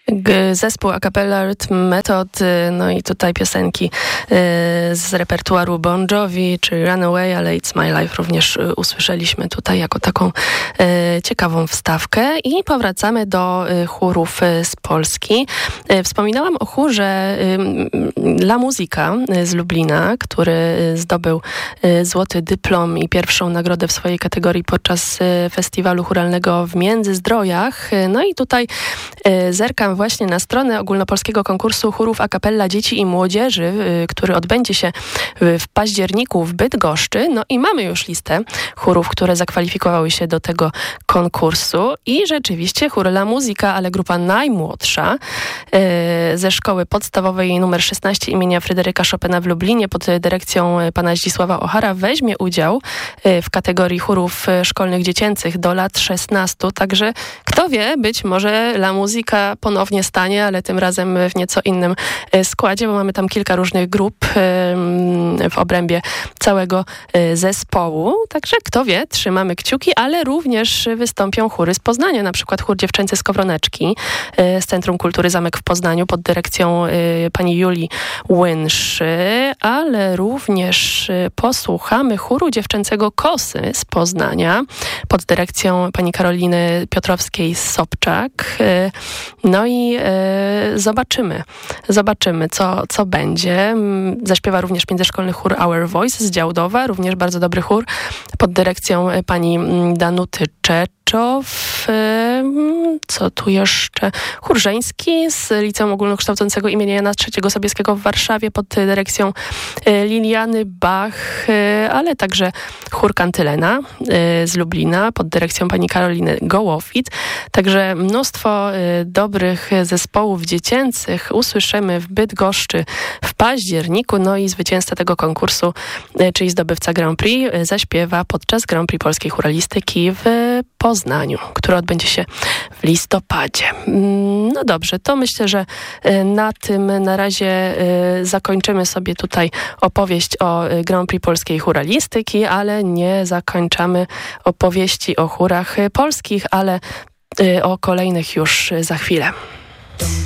Zespół a cappella Rhythm Method, no i tutaj piosenki z repertuaru Bon Jovi, czy Runaway, ale It's My Life również usłyszeliśmy tutaj jako taką ciekawą wstawkę. I powracamy do chórów z Polski. Wspominałam o chórze La Musica z Lublina, który zdobył złoty dyplom i pierwszą nagrodę w swojej kategorii podczas festiwalu chóralnego w Międzyzdrojach. No i tutaj zerkam właśnie na stronę ogólnopolskiego konkursu chórów a cappella dzieci i młodzieży, który odbędzie się w październiku w Bydgoszczy. No i mamy już listę chórów, które zakwalifikowały się do tego konkursu i rzeczywiście chór La Musica, ale grupa najmłodsza ze szkoły podstawowej nr 16 imienia Fryderyka Chopina w Lublinie pod dyrekcją pana Zdzisława Ochara weźmie udział w kategorii chórów szkolnych dziecięcych do lat 16. Także kto wie, być może La Musica ponownie stanie, ale tym razem w nieco innym składzie, bo mamy tam kilka różnych grup w obrębie całego zespołu. Także kto wie, trzymamy kciuki, ale również wystąpią chóry z Poznania, na przykład chór dziewczęcy z Kowroneczki z Centrum Kultury Zamek w Poznaniu pod dyrekcją pani Julii Łynszy, ale również posłuchamy chóru dziewczęcego Kosy z Poznania pod dyrekcją pani Karoliny Piotrowskiej-Sobczak. No i zobaczymy, co będzie. Zaśpiewa również międzyszkolny chór Our Voice z Działdowa, również bardzo dobry chór pod dyrekcją pani Danuty Czeczow. Co tu jeszcze? Chór żeński z Liceum Ogólnokształcącego imienia Jana III Sobieskiego w Warszawie pod dyrekcją Liliany Bach, ale także chór Kantylena z Lublina pod dyrekcją pani Karoliny Gołofit. Także mnóstwo dobrych zespołów dziecięcych usłyszymy w Bydgoszczy w październiku. No i zwycięzca tego konkursu, czyli zdobywca Grand Prix, zaśpiewa podczas Grand Prix Polskiej Chóralistyki w Poznaniu, który odbędzie się w listopadzie. No dobrze, to myślę, że na tym na razie zakończymy sobie tutaj opowieść o Grand Prix Polskiej Chóralistyki, ale nie zakończamy opowieści o chórach polskich, ale o kolejnych już za chwilę.